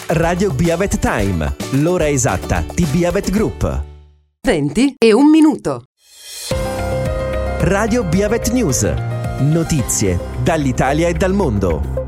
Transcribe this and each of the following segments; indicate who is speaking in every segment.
Speaker 1: Radio Biavet Time, l'ora esatta di Biavet Group.
Speaker 2: 20 e 1 minuto.
Speaker 1: Radio Biavet News. Notizie dall'Italia e dal mondo.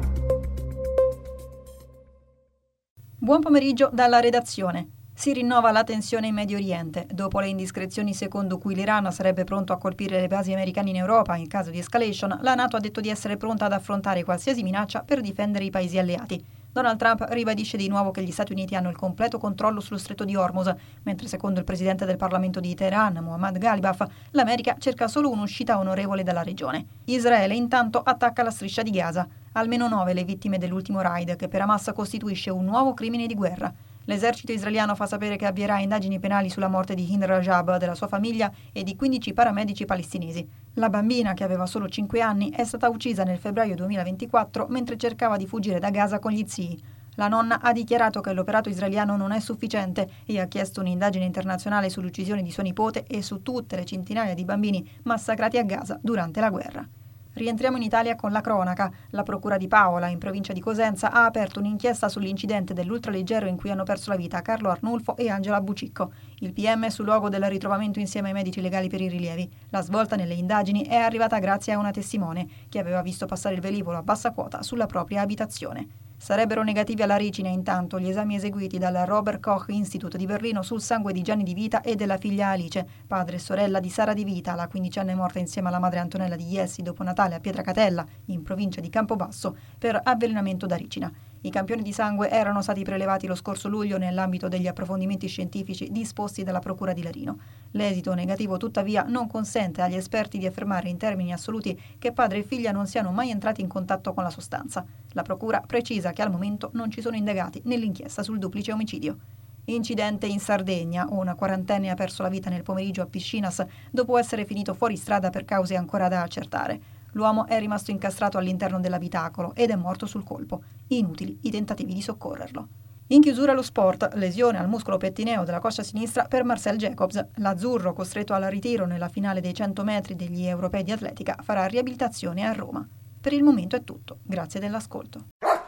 Speaker 3: Buon pomeriggio dalla redazione. Si rinnova la tensione in Medio Oriente. Dopo le indiscrezioni secondo cui l'Iran sarebbe pronto a colpire le basi americane in Europa in caso di escalation, la NATO ha detto di essere pronta ad affrontare qualsiasi minaccia per difendere i paesi alleati. Donald Trump ribadisce di nuovo che gli Stati Uniti hanno il completo controllo sullo stretto di Hormuz, mentre secondo il presidente del Parlamento di Teheran, Mohammad Ghalibaf, l'America cerca solo un'uscita onorevole dalla regione. Israele intanto attacca la striscia di Gaza. Almeno 9 le vittime dell'ultimo raid, che per Hamas costituisce un nuovo crimine di guerra. L'esercito israeliano fa sapere che avvierà indagini penali sulla morte di Hind Rajab, della sua famiglia e di 15 paramedici palestinesi. La bambina, che aveva solo 5 anni, è stata uccisa nel febbraio 2024 mentre cercava di fuggire da Gaza con gli zii. La nonna ha dichiarato che l'operato israeliano non è sufficiente e ha chiesto un'indagine internazionale sull'uccisione di sua nipote e su tutte le centinaia di bambini massacrati a Gaza durante la guerra. Rientriamo in Italia con la cronaca. La procura di Paola, in provincia di Cosenza, ha aperto un'inchiesta sull'incidente dell'ultraleggero in cui hanno perso la vita Carlo Arnulfo e Angela Bucicco. Il PM è sul luogo del ritrovamento insieme ai medici legali per i rilievi. La svolta nelle indagini è arrivata grazie a una testimone che aveva visto passare il velivolo a bassa quota sulla propria abitazione. Sarebbero negativi alla ricina intanto gli esami eseguiti dal Robert Koch Institute di Berlino sul sangue di Gianni Di Vita e della figlia Alice, padre e sorella di Sara Di Vita, la quindicenne morta insieme alla madre Antonella di Iessi dopo Natale a Pietracatella, in provincia di Campobasso, per avvelenamento da ricina. I campioni di sangue erano stati prelevati lo scorso luglio nell'ambito degli approfondimenti scientifici disposti dalla Procura di Larino. L'esito negativo, tuttavia, non consente agli esperti di affermare in termini assoluti che padre e figlia non siano mai entrati in contatto con la sostanza. La Procura precisa che al momento non ci sono indagati nell'inchiesta sul duplice omicidio. Incidente in Sardegna. Una quarantenne ha perso la vita nel pomeriggio a Piscinas dopo essere finito fuori strada per cause ancora da accertare. L'uomo è rimasto incastrato all'interno dell'abitacolo ed è morto sul colpo. Inutili i tentativi di soccorrerlo. In chiusura lo sport, lesione al muscolo pettineo della coscia sinistra per Marcel Jacobs. L'azzurro, costretto al ritiro nella finale dei 100 metri degli europei di atletica, farà riabilitazione a Roma. Per il momento è tutto. Grazie dell'ascolto.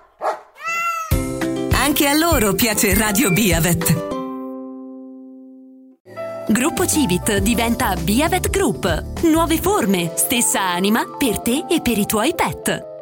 Speaker 2: Anche a loro piace Radio Biavet. Gruppo Civit diventa Biavet Group. Nuove forme, stessa anima per te e per i tuoi pet.